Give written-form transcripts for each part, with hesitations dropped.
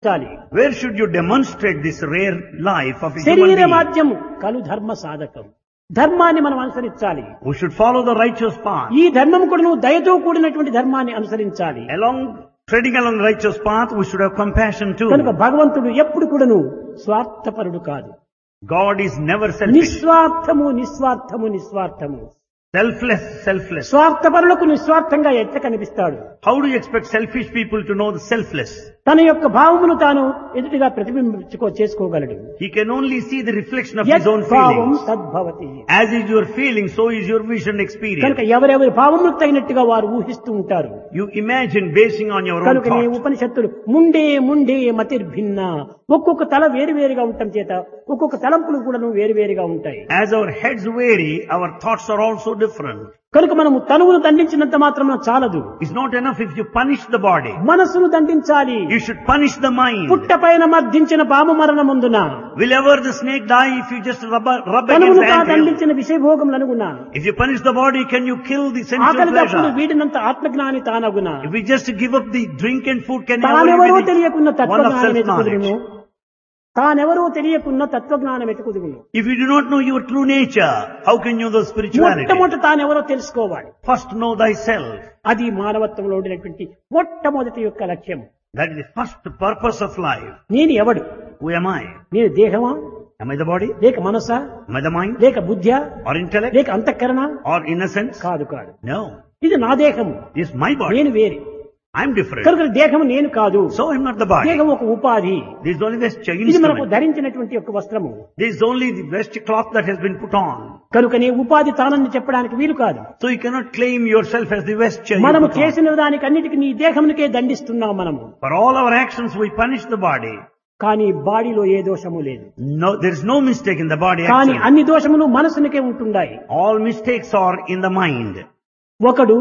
చాలి. Where should you demonstrate this rare life of a human శరీర being? మాధ్యము కలు ధర్మ సాధకం. ధర్మాన్ని మనం అనుసరించాలి. We should follow the righteous path. ఈ ధర్మం కూడా నువ్వు దయతో కూడినటువంటి ధర్మాన్ని అనుసరించాలి. Treading along the righteous path, we should have compassion too. కనుక భగవంతుడు ఎప్పుడు కూడాను స్వార్థపరుడు కాదు. God is never selfish. నిస్వార్థము నిస్వార్థము నిస్వార్థము. Selfless, selfless. స్వార్థపరులకు నిస్వార్థంగా ఎట్లా కనిపిస్తాడు? How do you expect selfish people to know the selfless? తన యొక్క భావమును తాను ఎదుటిగా చేసుకోగలడు. He can only see the reflection of his own భావం feelings. తద్భవతి. As is your feeling, so is your vision experience. కనుక ఎవరెవరి భావములకు తగినట్టుగా వారు ఊహిస్తూ ఉంటారు. You imagine basing on your own కనుక నీ thoughts. ఉపనిషత్తులు ముండే ముండే మతిర్భిన్న, ఒక్కొక్క తల వేరువేరుగా ఉండటం చేత ఒక్కొక్క తలంపులు కూడా వేరువేరుగా ఉంటాయి. As our heads vary, our thoughts are also different. కనుక మనము తనువును దండించినంత మాత్రం చాలదు. It's not enough if you punish the body. మనస్సును దండించాలి. You should punish the mind. పుట్టపైన మర్దించిన పాము మరణముందున Will ever the snake die if you just rub against తనువును the ant hill? దండించిన విషయభోగములనుగుణ If you punish the body, can you kill the sensual ఆకలి తప్పులు pleasure? వీడినంత ఆత్మజ్ఞాని తానగున. If we just give up the drink and food, can you తానెవరో ever తెలియకున్న be one of తత్వజ్ఞానం self-knowledge? ఎతుకుదును. తానెవరో తెలియకున్న తత్వజ్ఞానం ఎతుకుదును. If you do not know your true nature, how can you know the spirituality? మొట్టమొదట తానెవరో తెలుసుకోవాలి. First know thyself. అది మానవత్వంలో ఉండినటువంటి మొట్టమొదటి యొక్క లక్ష్యం. That is the first purpose of life. నేను ఎవడు? Who am I? నేను దేహమా Am I the body? లేక మనసా Am I the mind? లేక బుద్ధ్యా Or intellect? లేక అంతఃకరణ? Or innocence? కాదు కాదు. No. ఇది నా దేహము, This is my body. నేను వేరే. I am different. కనుక దేహము నేను కాదు. So I am not the body. దేహం ఒక ఉపాధి. This is only the ఇది మనకు instrument. ధరించినటువంటి ఒక వస్త్రము. This is only the vest cloth that has been put on. కనుక నీ ఉపాధి తానని చెప్పడానికి వీలు కాదు. So you cannot claim yourself as the vesture. you మనము put on. చేసిన దానికి అన్నిటికీ నీ దేహమునికే దండిస్తున్నాం మనము. For all our actions, we punish the body. కానీ బాడీలో ఏ దోషము లేదు. No, there is no mistake in the body కానీ action. అన్ని దోషములు మనసునికే ఉంటున్నాయి. All mistakes are in the mind. ఒకడు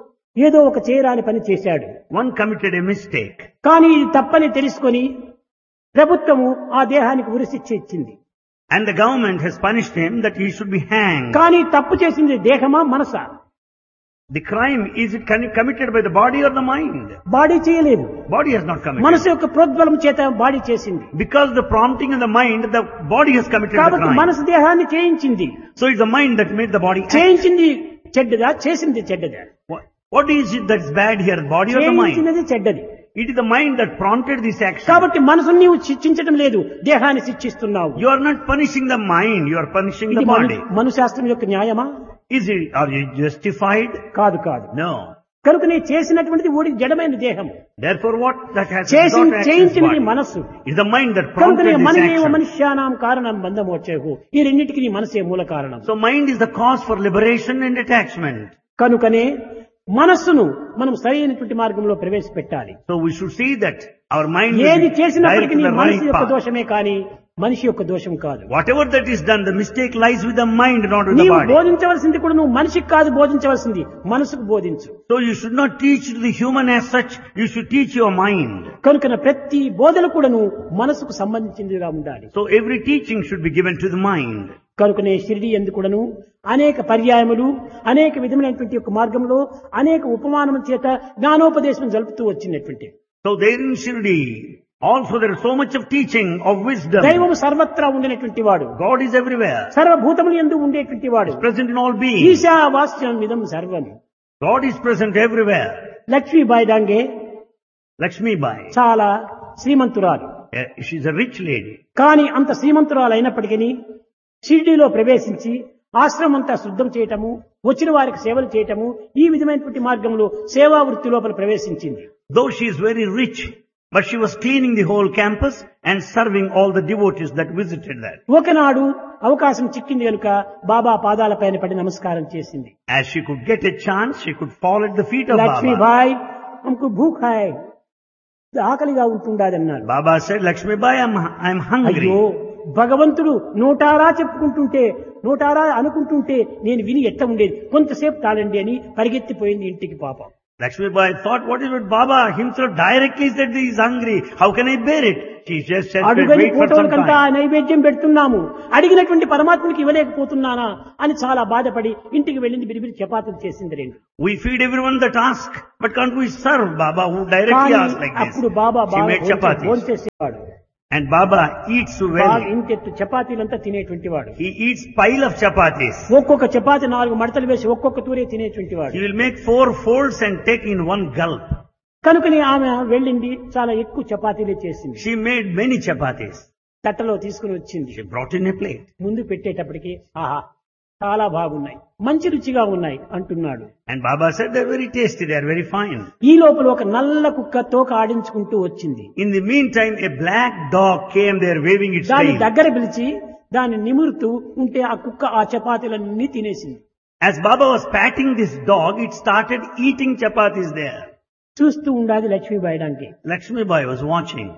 ఏదో ఒక చేయరాని పని చేశాడు. One committed a mistake. కానీ ఇది తప్పని తెలుసుకొని ప్రభుత్వము ఆ దేహానికి ఉరిశిక్ష ఇచ్చింది. And the government has punished him that he should be hanged. కానీ తప్పు చేసింది దేహమా మనసా? The crime, is it committed by the body or the mind? Body చేయలేదు. Body has not committed. మనసు యొక్క ప్రోద్బలం చేత బాడీ చేసింది. Because the prompting of the mind, the body has committed the కాబట్టి crime. మనసు దేహాన్ని చేయించింది. So it's the mind that made the body act. చేయించింది చెడ్డదా, చేసింది చెడ్డదా? What is it that's bad here, the body or the mind? చేయించినది చెడ్డది. It is the mind that prompted this action. కాబట్టి మనసుని నీవు శిక్షించడం లేదు, దేహాన్ని శిక్షిస్తున్నావు. You are not punishing the mind, you are punishing the ఇది body. మనుశాస్త్రం యొక్క న్యాయమా? Are you justified? కాదు కాదు. No. కనుక నీ చేసినటువంటిది ఓడి జడమైన దేహం. Therefore what that has without action is చేయించినది body. మనస్సు. Is the mind that కనుక prompted this మనమేవ action. మనుష్యానాం కారణం బంధమోచేహు. ఈ రెండింటికి నీ మనసే మూల కారణం. So mind is the cause for liberation and attachment. కనుకనే మనస్సును మనం సరైనటువంటి మార్గంలో ప్రవేశపెట్టాలి. So we should see that our mind will ఏది be చేసినప్పటికీ direct to నీ the మనసు right యొక్క path. దోషమే కానీ మనిషి యొక్క దోషం కాదు. Whatever that is done, the mistake lies with the mind, not with the నీవు body. బోధించవలసింది కూడా నువ్వు మనిషికి కాదు బోధించవలసింది, మనసుకు బోధించు. So you should not teach to the human as such, you should teach your mind. కనుక ప్రతి బోధన కూడా నువ్వు మనసుకు సంబంధించినదిగా ఉండాలి. So every teaching should be given to the mind. కనుకనే షిరిడి ఎందుకుడను అనేక పర్యాయములు అనేక విధమైనటువంటి యొక్క మార్గంలో అనేక ఉపమానముల చేత జ్ఞానోపదేశం జరుపుతూ వచ్చినటువంటి. So there in Shirdi, also there is so much of teaching of wisdom. దైవము సర్వత్రా ఉండినటువంటి వాడు, God is everywhere. సర్వభూతములు యందు ఉండేటువంటి వాడు, He's present in all beings. ఈశావాస్యం ఇదం సర్వం. God is present everywhere. Lakshmibai Dange Lakshmi Bai, చాలా శ్రీమంతురాలు. she's a rich lady. కానీ అంత శ్రీమంతురాలు అయినప్పటికీ షిరిడీలో ప్రవేశించి ఆశ్రమం అంతా శుద్ధం చేయటము, వచ్చిన వారికి సేవలు చేయటము, ఈ విధమైనటువంటి మార్గంలో సేవా వృత్తి లోపల ప్రవేశించింది. Though she is very rich, but she was cleaning the whole campus and serving all the devotees that visited there. ఒకనాడు అవకాశం చిక్కింది కనుక బాబా పాదాలపైన పడి నమస్కారం చేసింది. As she could get a chance, she could fall at the feet of Baba. Lakshmibai హమ్కు భూఖ్ hi, ఆకలిగా ఉంటుండాదన్నారు. Baba said, Lakshmi Bai, I'm hungry. అయ్యో భగవంతుడు నోటారా చెప్పుకుంటుంటే, నోటారా అనుకుంటుంటే నేను విని ఎట్ట ఉండేది, కొంతసేపు తాళండి అని పరిగెత్తిపోయింది ఇంటికి పాపం. Lakshmi Bai thought, what is it? Baba himself directly said he is hungry. How can I bear it? She just said, అడుగని wait for some ఫోటోలకంతా time. నైవేద్యం పెడుతున్నాము, అడిగినటువంటి పరమాత్మకి ఇవ్వలేకపోతున్నానా అని చాలా బాధపడి ఇంటికి వెళ్ళింది, బిరిబిరి చపాతీలు చేసింది రెండు. We feed everyone that ask, but can't we serve Baba who directly కానీ asked like this? అప్పుడు బాబా She made chapatis. భోంచేసేవాడు. And Baba eats well. బాగా ఇంతెత్తు చపాతీలంతా తినేటువంటి వాడు. He eats pile of chapatis. ఒక్కొక్క చపాతి 4 మడతలు వేసి ఒక్కొక్క తూరే తినేటువంటి వాడు. He will make 4 folds and take in one gulp. కనుకని ఆమె వెళ్ళింది, చాలా ఎక్కువ చపాతీలే చేసింది. She made many chapatis. తట్టలో తీసుకుని వచ్చింది. She brought in a plate. ముందు పెట్టేటప్పటికి ఆహా చాలా బాగున్నాయి, మంచి రుచిగా ఉన్నాయి అంటున్నాడు. And Baba said they're very tasty, they're very fine. ఈ లోపల ఒక నల్ల కుక్క తోక ఆడించుకుంటూ వచ్చింది. In the meantime, a black dog came there waving its దాన్ని tail. దగ్గర పిలిచి దాన్ని నిమురుతూ ఉంటే ఆ కుక్క ఆ చపాతీలన్నీ తినేసింది. As Baba was patting this dog, it started eating chapatis there. చూస్తూ ఉండాలి లక్ష్మీబాయి దానికి. Lakshmi Bai was watching.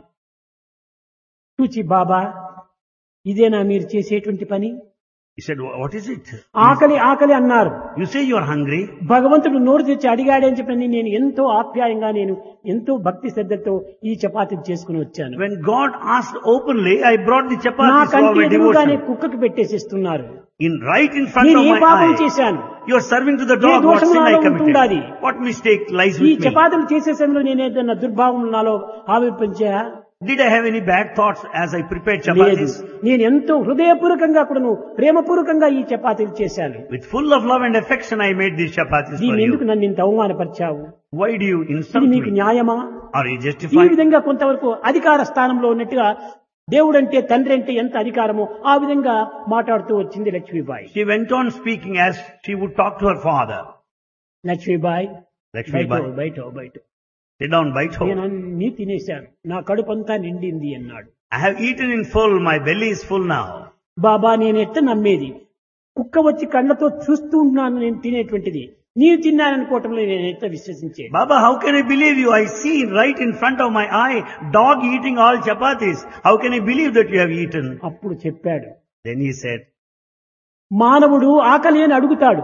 చూచి, బాబా ఇదేనా మీరు చేసేటువంటి పని? He said, what is it? ఆకలి ఆకలి అన్నారు. You say you are hungry. భగవంతుడు నోరు తెచ్చి అడిగాడని చెప్పని నేను ఎంతో ఆప్యాయంగా, నేను ఎంతో భక్తి శ్రద్ధతో ఈ చపాతీలు చేసుకుని వచ్చాను. When God asked openly, I brought the నా chapatis for కంటి my ఎదురుగానే devotion. కుక్కకి పెట్టేసిస్తున్నారు. Right in front నేను of ఏ my పాపం eye. చేశాను? You are serving to the A dog. What దోషం sin I నాలో ఉంటుండాలి? committed? What mistake lies ఈ with me? చపాతీలు చేసే సమయంలో నేను ఏదైనా దుర్భావం నాలో ఆవిర్పించా? Did I have any bad thoughts as I prepared లేదు. chapatis? నేను ఎంతో హృదయపూర్వకంగా కూడాను ప్రేమపూర్వకంగా ఈ చపాతీలు చేశాను. With full of love and affection I made these chapatis for దీన్ని ఎందుకు you. నన్ను ఇంత అవమానపరిచావు? Why do you ఇది insult మీకు me? న్యాయమా? Are you ఈ justified? విధంగా కొంతవరకు అధికార స్థానంలో ఉన్నట్టుగా దేవుడంటే తండ్రి అంటే ఎంత అధికారమో ఆ విధంగా మాట్లాడుతూ వచ్చింది Lakshmibai. She went on speaking as she would talk to her father. Lakshmibai, Lakshmi బయట Bai, బయట బయట sit down, bite నేను home. అన్ని తినేశాను, నా కడుపంతా నిండింది అన్నాడు. I have eaten in full, my belly is full now. బాబా నేను ఎట్ట నమ్మేది? కుక్క వచ్చి కళ్ళతో చూస్తూ ఉన్నాను నేను తినేటువంటిది, నీవు తిన్నాననుకోవటంలో నేను ఎట్ట విశ్వసించేది? Baba, how can I believe you? I see right in front of my eye, dog eating all chapatis. How can I believe that you have eaten? అప్పుడు చెప్పాడు, Then he said, మానవుడు ఆకలి అని అడుగుతాడు,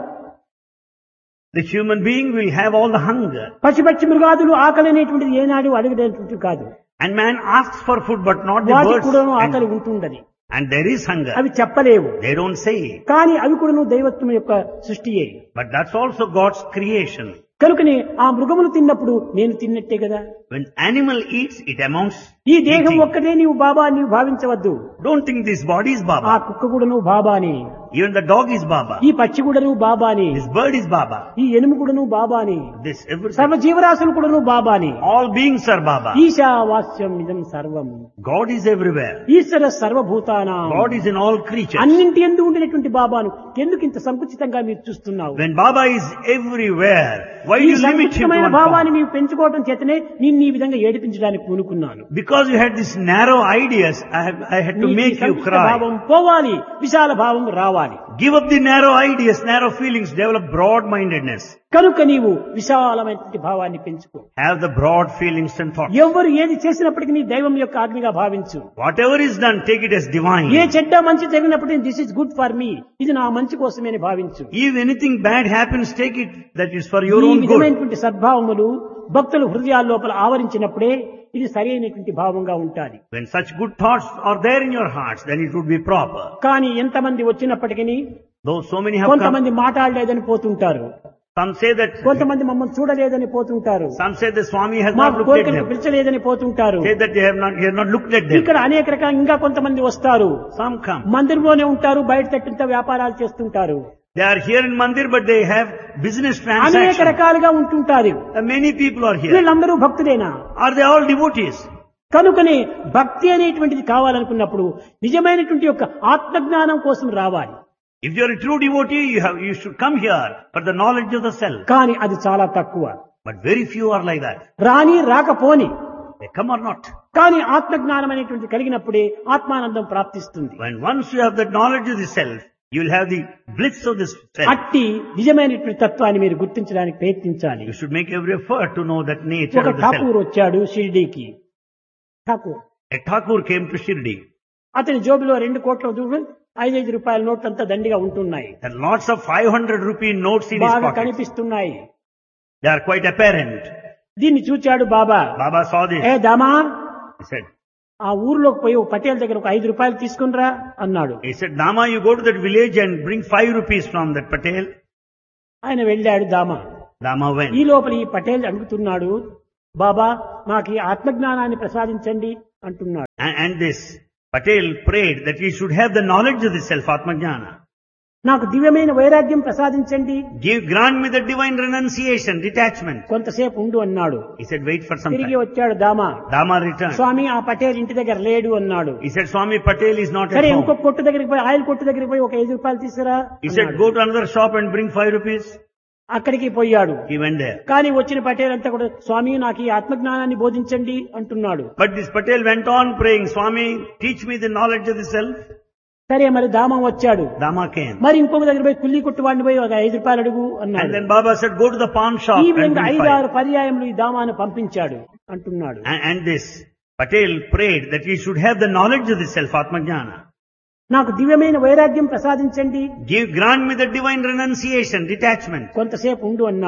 the human being will have all the hunger. పశుపక్షి మృగాదులు ఆకలి అనేటువంటిది ఏనాడు అడగదేటువంటిది కాదు. And man asks for food, but not the వాటికి birds. కూడాను ఆకలి ఉంటుండది. And there is hunger. అవి చెప్పలేవు, They don't say. కానీ అవి కూడాను దైవత్వం యొక్క సృష్టియే. But that's also God's creation. కనుకని ఆ మృగములు తిన్నప్పుడు నేను తిన్నట్టే కదా. When animal eats, it amounts. ఈ దేహం eating. ఒక్కటే నీవు బాబా అని నీవు భావించవద్దు. Don't think this body is ఆ Baba. కుక్క కూడా నువ్వు బాబా అని, Even the dog is Baba. ఈ పక్షి కూడా నువ్వు బాబా అని, This bird is Baba. ఈ ఎనుము కూడా నువ్వు బాబా అని, This everything. సర్వ జీవరాశులు కూడా నువ్వు బాబా అని. All beings are Baba. ఈశావాస్యం నిజం సర్వము, God is everywhere. Eshwara సర్వభూతానా, God is in all creatures. అన్నింటి ఎందు ఉండినటువంటి బాబాను ఎందుకు ఇంత సంకుచితంగా మీరు చూస్తున్నావు? When Baba is everywhere, why do ఈ you limit him to సంకుచితమైన one భావాన్ని form? నీవు పెంచుకోవడం చేతనే నిన్ను ఈ విధంగా ఏడిపించడానికి పూనుకున్నాను. Because you had these narrow ideas, I had to నీకు ఈ make you సంకుచిత cry. భావం పోవాలి, విశాల భావం రావాలి. Give up the narrow ideas, narrow feelings, develop broad-mindedness. కనుక నీవు విశాలమైనటువంటి భావాన్ని పెంచుకో. Have the broad feelings and thoughts. ఎవరు ఏది చేసినప్పటికీ నీ దైవం యొక్క ఆజ్ఞగా భావించు. Whatever is done, take it as divine. ఏ చెడ్డ మంచి జరిగినప్పటికీ this is good for me, ఇది నా మంచి కోసమే అని భావించు. If anything bad happens, take it that is for ఈ your own good. విధమైనటువంటి సద్భావములు భక్తుల హృదయాల లోపల ఆవరించినప్పుడే ఇది సరైనటువంటి భావంగా ఉంటాది. When such good thoughts are there in your hearts, then it would be proper. కానీ ఎంతమంది వచ్చినప్పటికీ Though so many have come, కొంతమంది మాట్లాడలేదని పోతుంటారు, some say that కొంతమంది మమ్మల్ని చూడలేదని పోతుంటారు, some say the Swami has మా not looked at కోరికను them. పిలిచలేదని పోతుంటారు. Say that he have not looked at them. ఇక్కడ అనేక రకాల ఇంకా కొంతమంది వస్తారు, Some come. మందిరంలోనే ఉంటారు, బయట తట్టింత వ్యాపారాలు చేస్తుంటారు, They are here in Mandir, but they have business అనేక transactions. రకాలుగా ఉంటుంటారు. Many people are here. వీళ్ళందరూ భక్తులేనా? Are they all devotees? కనుకనే భక్తి అనేటువంటిది కావాలనుకున్నప్పుడు నిజమైనటువంటి యొక్క ఆత్మజ్ఞానం కోసం రావాలి. If you are a true devotee, you should come here for the knowledge of the self. కానీ అది చాలా తక్కువ. But very few are like that. రాని రాకపోని, They come or not. కానీ ఆత్మజ్ఞానం అనేటువంటి కలిగినప్పుడే ఆత్మానందం ప్రాప్తిస్తుంది. When once you have the knowledge of the self, you will have the bliss of this self. అట్టి నిజమైనటువంటి తత్వాన్ని మీరు గుర్తించడానికి ప్రయత్నించాలి. You should make every effort to know that nature ఒక of the ఠాకూర్ self. వచ్చాడు షిర్డీకి. Thakur A Thakur came to Shirdi. అతని జోబులో 2 కోట్ల రూపాయలు 5 రూపాయల నోట్లంతా దండిగా ఉంటున్నాయి, There are lots of 500 rupee notes in his బాగా pocket. కనిపిస్తున్నాయి. They are quite apparent. దీన్ని చూచాడు బాబా. Baba saw this. A దామా, He said, ఆ ఊర్లోకి పోయి ఒక పటేల్ దగ్గర ఒక 5 రూపాయలు తీసుకునిరా అన్నాడు. he said, Dama, you go to that village and bring 5 rupees from that Patel. ఆయన వెళ్ళాడు దామా. Dama went. ఈ లోపల ఈ పటేల్ అడుగుతున్నాడు, బాబా నాకు ఈ ఆత్మజ్ఞానాన్ని ప్రసాదించండి అంటున్నాడు. And this Patel prayed that he should have the knowledge of the self, Atmajnana. నాకు దివ్యమైన వైరాగ్యం ప్రసాదించండి, Grant me the divine renunciation, detachment. కొంతసేపు ఉండు అన్నాడు. He said, wait for some తిరిగి time. వచ్చాడు దామా. Dama returned. స్వామి ఆ పటేల్ ఇంటి దగ్గర లేడు అన్నాడు. He said, Swami Patel is not at సరే home. ఇంకొక కొట్టు దగ్గరికి పోయి, ఆయిల్ కొట్టు దగ్గరికి పోయి ఒక 5 రూపాయలు తీసుకురా He said, అన్నాడు. go to another shop and bring 5 rupees. అక్కడికి పోయాడు. He went there. కానీ వచ్చిన పటేల్ అంతా కూడా స్వామి నాకు ఈ ఆత్మజ్ఞానాన్ని బోధించండి అంటున్నాడు. But this Patel went on praying, Swami, teach me the knowledge of the self. సరే మరి దామం వచ్చాడు. Dama came. మరి ఇంకొక దగ్గర పోయి కుల్లి కొట్టు వాడిని పోయి ఒక 5 రూపాయలు అడుగు And అన్నాడు. then Baba said, go to the pawn shop ఈ and విధంగా bring 5-6 5. పర్యాయములు ఈ దామాను పంపించాడు అంటున్నాడు. And this Patel prayed that he should have the knowledge of the self, Atmajnana. నాకు దివ్యమైన వైరాగ్యం ప్రసాదించండి, Grant me the divine renunciation, detachment. కొంతసేపు ఉండు అన్నాడు.